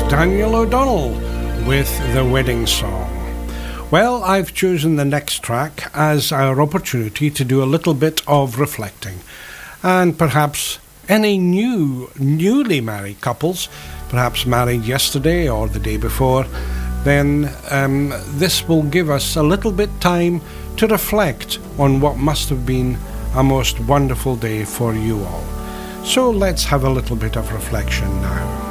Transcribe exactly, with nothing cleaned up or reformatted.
Daniel O'Donnell with The Wedding Song. Well, I've chosen the next track as our opportunity to do a little bit of reflecting, and perhaps any new, newly married couples, perhaps married yesterday or the day before, then um, this will give us a little bit time to reflect on what must have been a most wonderful day for you all. So let's have a little bit of reflection now.